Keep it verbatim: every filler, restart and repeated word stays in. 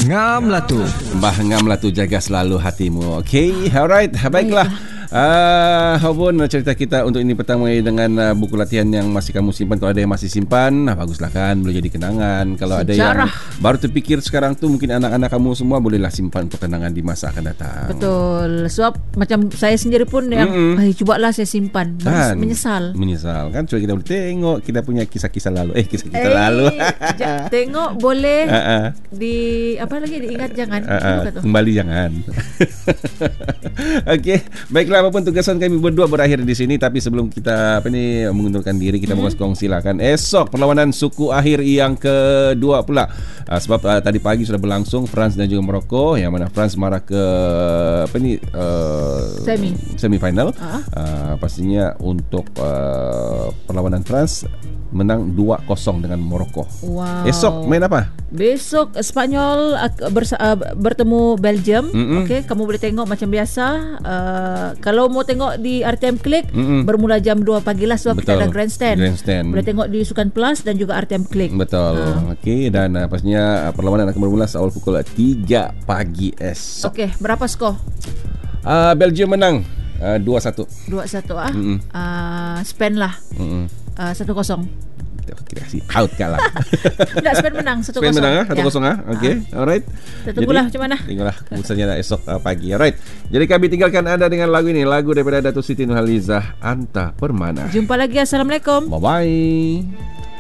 Ngam lah tu. Bah ngam lah tu, jaga selalu hatimu. Okay, alright. Baiklah. Uh, Hobon, cerita kita untuk ini pertama dengan uh, buku latihan yang masih kamu simpan. Kalau ada yang masih simpan, nah, baguslah kan, boleh jadi kenangan. Kalau ada yang baru terfikir sekarang tu, mungkin anak-anak kamu semua bolehlah simpan untuk kenangan di masa akan datang. Betul. Sebab macam saya sendiri pun yang eh, cubalah saya simpan, kan, menyesal. Menyesal kan. Cuba kita boleh tengok kita punya kisah-kisah lalu. Eh kisah-kisah eh, lalu. j- Tengok boleh. Uh-uh. Di apa lagi diingat jangan. Uh-uh. Kembali jangan. Okey, baiklah. Apapun tugasan kami berdua berakhir di sini. Tapi sebelum kita apa ni mengundurkan diri, kita mm-hmm. mau kongsi lah kan. Esok perlawanan suku akhir yang kedua pula. uh, Sebab uh, tadi pagi sudah berlangsung France dan juga Morocco, yang mana France marah ke apa ni uh, Semi semifinal. uh-huh. uh, Pastinya untuk uh, perlawanan France menang dua kosong dengan Morocco. Wow. Esok main apa? Besok Spanyol bersa- bertemu Belgium. mm-hmm. Okey, kamu boleh tengok macam biasa. uh, Kalau mau tengok di R T M Click, mm-hmm. bermula jam dua pagi lah. Sebab betul, kita ada grandstand. grandstand Boleh tengok di Sukan Plus dan juga R T M Click. Betul. uh. Okey, dan uh, pastinya uh, perlawanan akan bermula awal pukul tiga pagi esok. Okey, berapa skor? uh, Belgium menang uh, dua satu. dua satu ah. mm-hmm. uh, Spain lah mm-hmm. Uh, satu kosong. Kita kasih out kalah. Tak, Spain menang satu kosong. Spain menang satu kosong ah. Okey, alright. Kita tunggulah macam mana. Tengoklah keputusannya esok uh, pagi. Alright. Jadi kami tinggalkan anda dengan lagu ini, lagu daripada Datuk Siti Nurhalizah, Anta Permana. Jumpa lagi. Assalamualaikum. Bye bye.